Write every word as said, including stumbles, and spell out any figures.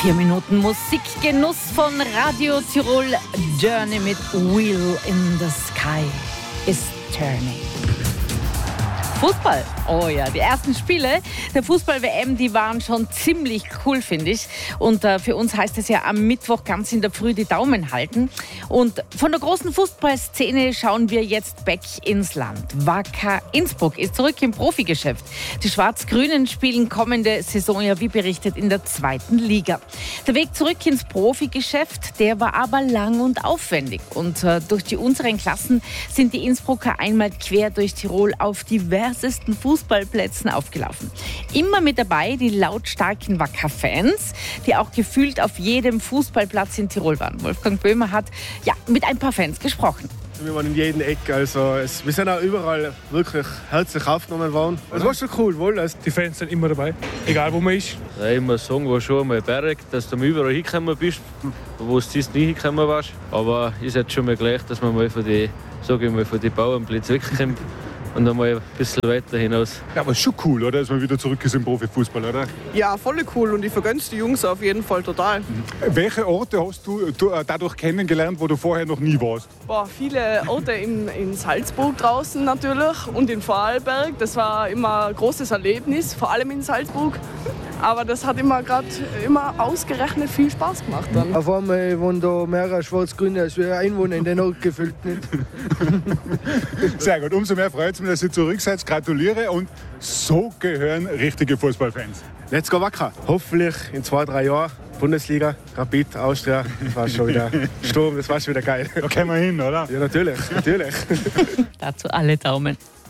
Vier Minuten Musikgenuss von Radio Tirol. Journey mit Wheel in the Sky is Turning. Fußball. Oh ja, die ersten Spiele der Fußball-W M, die waren schon ziemlich cool, finde ich. Und äh, für uns heißt es ja am Mittwoch ganz in der Früh die Daumen halten. Und von der großen Fußballszene schauen wir jetzt back ins Land. Wacker Innsbruck ist zurück im Profigeschäft. Die Schwarz-Grünen spielen kommende Saison ja wie berichtet in der zweiten Liga. Der Weg zurück ins Profigeschäft, der war aber lang und aufwendig. Und äh, durch die unteren Klassen sind die Innsbrucker einmal quer durch Tirol auf diversesten Fußballplätzen aufgelaufen. Immer mit dabei die lautstarken Wacker-Fans, die auch gefühlt auf jedem Fußballplatz in Tirol waren. Wolfgang Böhmer hat ja mit ein paar Fans gesprochen. Wir waren in jedem Eck, also es, wir sind auch überall wirklich herzlich aufgenommen worden. Es war schon cool, wohl. Also die Fans sind immer dabei, egal wo man ist. Ja, ich muss sagen, war schon einmal Berg, dass du überall hingekommen bist, wo du sonst nie hingekommen warst. Aber ist jetzt schon mal gleich, dass man mal von den, sage ich mal, von den Bauernplätzen wegkommt. Und dann mal ein bisschen weiter hinaus. Ja, aber schon cool, oder? Dass man wieder zurück ist im Profifußball, oder? Ja, voll cool und ich vergönn's die Jungs auf jeden Fall total. Mhm. Welche Orte hast du, du dadurch kennengelernt, wo du vorher noch nie warst? Boah, viele Orte in, in Salzburg draußen natürlich und in Vorarlberg. Das war immer ein großes Erlebnis, vor allem in Salzburg. Aber das hat immer gerade immer ausgerechnet viel Spaß gemacht dann. Auf einmal waren da mehrere Schwarz-Grüne als wir Einwohner in den Ort gefüllt. Sehr gut, umso mehr freut es mich, dass ihr zurück seid. Gratuliere und so gehören richtige Fußballfans. Let's go Wacker. Hoffentlich in zwei, drei Jahren Bundesliga, Rapid, Austria. Das war schon wieder Sturm, das war schon wieder geil. Da können wir hin, oder? Ja, natürlich, natürlich. Dazu alle Daumen.